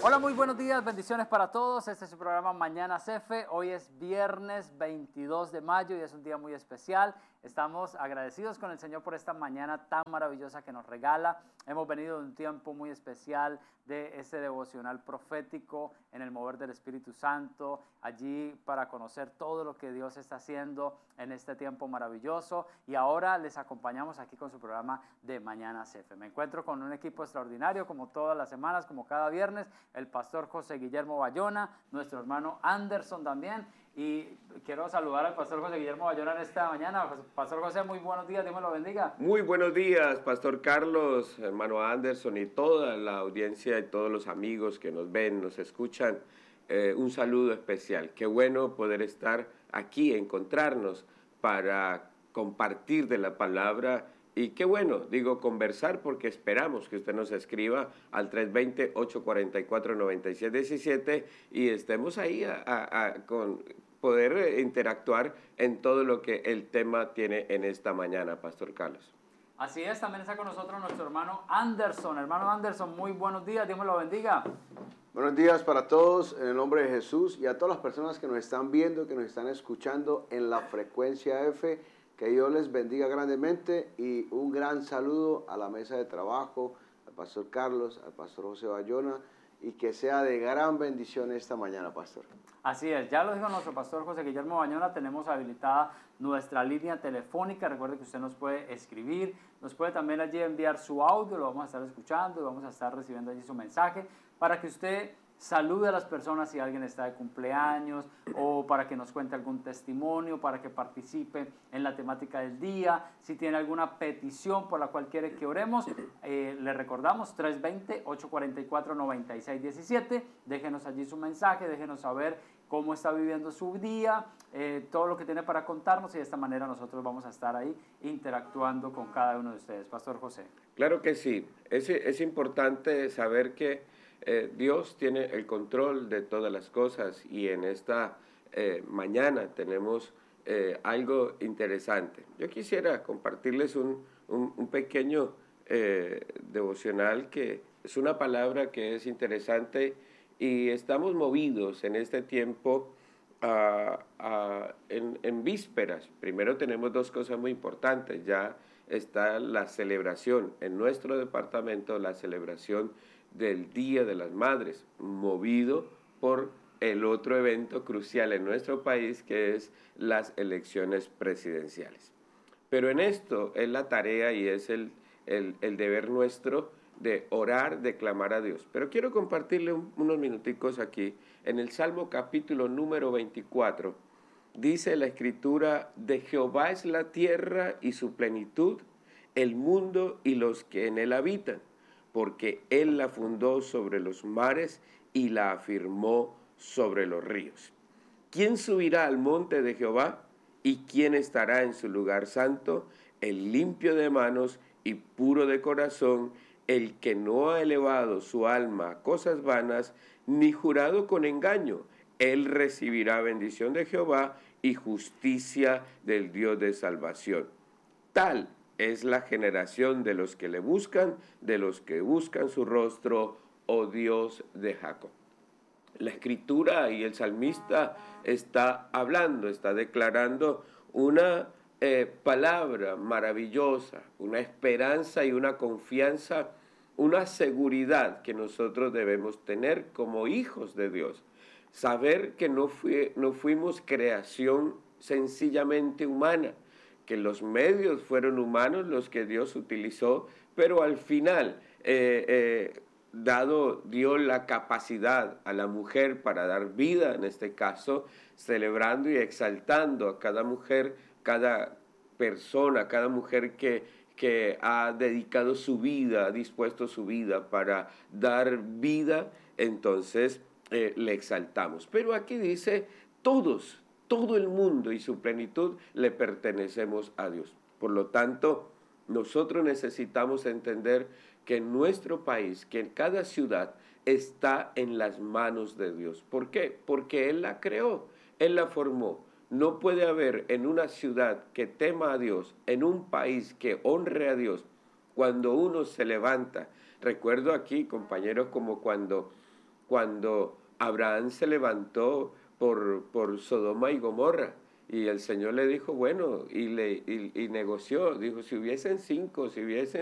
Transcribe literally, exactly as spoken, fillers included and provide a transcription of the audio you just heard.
Hola, muy buenos días, bendiciones para todos. Este es su programa Mañana C F. Hoy es viernes veintidós de mayo y es un día muy especial. Estamos agradecidos con el Señor por esta mañana tan maravillosa que nos regala. Hemos venido de un tiempo muy especial de ese devocional profético en el mover del Espíritu Santo, allí para conocer todo lo que Dios está haciendo en este tiempo maravilloso. Y ahora les acompañamos aquí con su programa de Mañana C F. Me encuentro con un equipo extraordinario, como todas las semanas, como cada viernes, el pastor José Guillermo Bayona, nuestro hermano Anderson también. Y quiero saludar al pastor José Guillermo Bayona en esta mañana. Pastor José, muy buenos días, Dios me lo bendiga. Muy buenos días, pastor Carlos, hermano Anderson y toda la audiencia y todos los amigos que nos ven, nos escuchan. Eh, un saludo especial. Qué bueno poder estar aquí, encontrarnos para compartir de la palabra. Y qué bueno, digo conversar, porque esperamos que usted nos escriba al tres dos cero, ocho cuatro cuatro, nueve seis uno siete y estemos ahí a, a, a, con poder interactuar en todo lo que el tema tiene en esta mañana, pastor Carlos. Así es, también está con nosotros nuestro hermano Anderson. Hermano Anderson, muy buenos días, Dios me lo bendiga. Buenos días para todos, en el nombre de Jesús, y a todas las personas que nos están viendo, que nos están escuchando en la frecuencia F. Que Dios les bendiga grandemente y un gran saludo a la mesa de trabajo, al pastor Carlos, al pastor José Bayona, y que sea de gran bendición esta mañana, pastor. Así es, ya lo dijo nuestro pastor José Guillermo Bayona, tenemos habilitada nuestra línea telefónica. Recuerde que usted nos puede escribir, nos puede también allí enviar su audio, lo vamos a estar escuchando y vamos a estar recibiendo allí su mensaje para que usted salude a las personas si alguien está de cumpleaños, o para que nos cuente algún testimonio, para que participe en la temática del día. Si tiene alguna petición por la cual quiere que oremos, eh, le recordamos tres dos cero, ocho cuatro cuatro, nueve seis uno siete. Déjenos allí su mensaje, déjenos saber cómo está viviendo su día, eh, todo lo que tiene para contarnos, y de esta manera nosotros vamos a estar ahí interactuando con cada uno de ustedes. Pastor José. Claro que sí, es, es importante saber que Eh, Dios tiene el control de todas las cosas, y en esta eh, mañana tenemos eh, algo interesante. Yo quisiera compartirles un, un, un pequeño eh, devocional, que es una palabra que es interesante, y estamos movidos en este tiempo a, a, en, en vísperas. Primero tenemos dos cosas muy importantes. Ya está la celebración en nuestro departamento, la celebración del Día de las Madres, movido por el otro evento crucial en nuestro país, que es las elecciones presidenciales. Pero en esto es la tarea y es el, el, el deber nuestro de orar, de clamar a Dios. Pero quiero compartirle un, unos minuticos aquí. En el Salmo capítulo número veinticuatro, dice la Escritura: de Jehová es la tierra y su plenitud, el mundo y los que en él habitan, porque Él la fundó sobre los mares y la afirmó sobre los ríos. ¿Quién subirá al monte de Jehová? ¿Y quién estará en su lugar santo? El limpio de manos y puro de corazón, el que no ha elevado su alma a cosas vanas, ni jurado con engaño. Él recibirá bendición de Jehová y justicia del Dios de salvación. Tal es la generación de los que le buscan, de los que buscan su rostro, oh Dios de Jacob. La Escritura y el salmista está hablando, está declarando una eh, palabra maravillosa, una esperanza y una confianza, una seguridad que nosotros debemos tener como hijos de Dios. Saber que no, fui, no fuimos creación sencillamente humana, que los medios fueron humanos los que Dios utilizó, pero al final, eh, eh, dado, dio la capacidad a la mujer para dar vida, en este caso, celebrando y exaltando a cada mujer, cada persona, cada mujer que, que ha dedicado su vida, ha dispuesto su vida para dar vida, entonces eh, le exaltamos. Pero aquí dice todos, todo el mundo y su plenitud le pertenecemos a Dios. Por lo tanto, nosotros necesitamos entender que nuestro país, que en cada ciudad, está en las manos de Dios. ¿Por qué? Porque Él la creó, Él la formó. No puede haber en una ciudad que tema a Dios, en un país que honre a Dios, cuando uno se levanta. Recuerdo aquí, compañeros, como cuando cuando Abraham se levantó por, por Sodoma y Gomorra. Y el Señor le dijo, bueno, y, le, y, y negoció, dijo, si hubiesen cinco, si hubiesen